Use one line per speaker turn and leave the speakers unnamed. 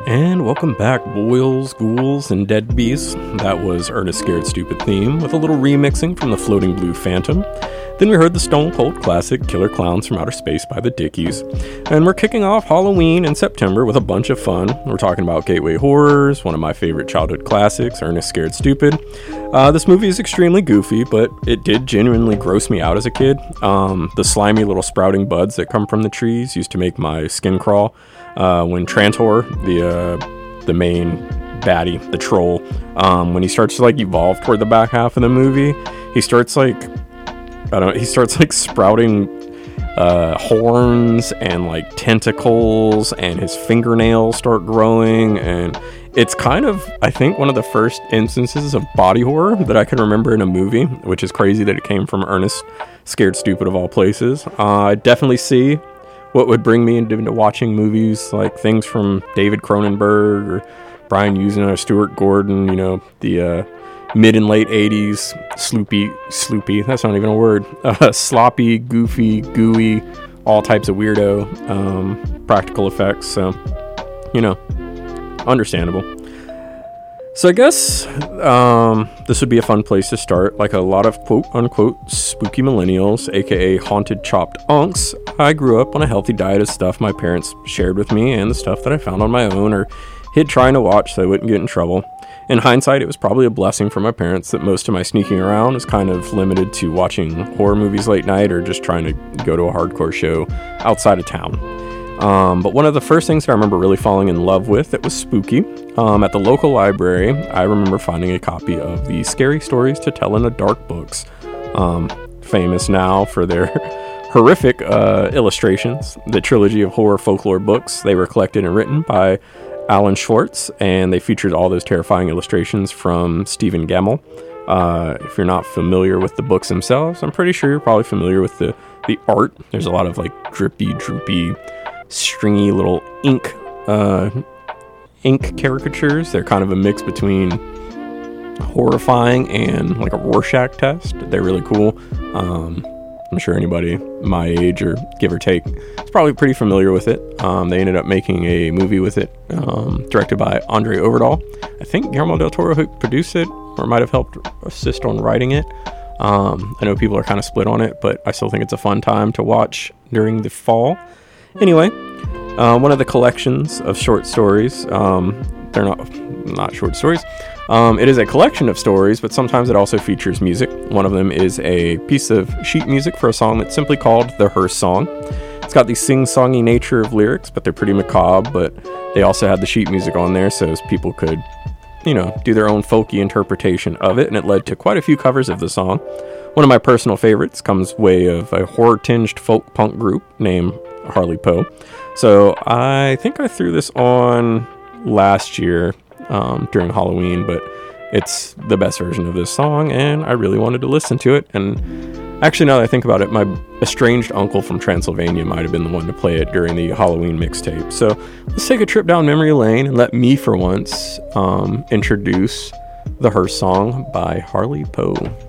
And welcome back, boils, ghouls, and deadbeats. That was Ernest Scared Stupid theme with a little remixing from the Floating Blue Phantom. Then we heard the Stone Cold classic Killer Clowns from Outer Space by the Dickies. And we're kicking off Halloween in September with a bunch of fun. We're talking about Gateway Horrors, one of my favorite childhood classics, Ernest Scared Stupid. This movie is extremely goofy, but it did genuinely gross me out as a kid. The slimy little sprouting buds that come from the trees used to make my skin crawl. When Trantor, the main baddie, the troll, when he starts to like evolve toward the back half of the movie, he starts like sprouting horns and like tentacles, and his fingernails start growing, and it's kind of, I think, one of the first instances of body horror that I can remember in a movie, which is crazy that it came from Ernest Scared Stupid of all places. I definitely see what would bring me into watching movies like things from David Cronenberg or Brian Usna or Stuart Gordon, you know, the mid and late 80s sloopy, that's not even a word, sloppy, goofy, gooey, all types of weirdo practical effects, so, you know, understandable. So I guess this would be a fun place to start. Like a lot of quote-unquote spooky millennials, aka haunted chopped unks, I grew up on a healthy diet of stuff my parents shared with me and the stuff that I found on my own or hid trying to watch so I wouldn't get in trouble. In hindsight, it was probably a blessing for my parents that most of my sneaking around was kind of limited to watching horror movies late night or just trying to go to a hardcore show outside of town. But one of the first things that I remember really falling in love with that was spooky. At the local library, I remember finding a copy of the Scary Stories to Tell in the Dark books, famous now for their horrific illustrations. The trilogy of horror folklore books, they were collected and written by Alan Schwartz, and they featured all those terrifying illustrations from Stephen Gammell. If you're not familiar with the books themselves, I'm pretty sure you're probably familiar with the art. There's a lot of like drippy, droopy, stringy little ink caricatures. They're kind of a mix between horrifying and like a Rorschach test. They're really cool. I'm sure anybody my age or give or take is probably pretty familiar with it. They ended up making a movie with it, directed by Andre Overdahl. I think Guillermo del Toro produced it or might have helped assist on writing it. I know people are kind of split on it, but I still think it's a fun time to watch during the fall. Anyway, one of the collections of short stories, they're not short stories. It is a collection of stories, but sometimes it also features music. One of them is a piece of sheet music for a song that's simply called The Hearst Song. It's got the sing-songy nature of lyrics, but they're pretty macabre, but they also had the sheet music on there so people could, you know, do their own folky interpretation of it, and it led to quite a few covers of the song. One of my personal favorites comes way of a horror-tinged folk punk group named Harley Poe. So I think I threw this on last year during Halloween, but it's the best version of this song, and I really wanted to listen to it. And actually, now that I think about it, my estranged uncle from Transylvania might have been the one to play it during the Halloween mixtape. So let's take a trip down memory lane and let me, for once, introduce The Hearst Song by Harley Poe.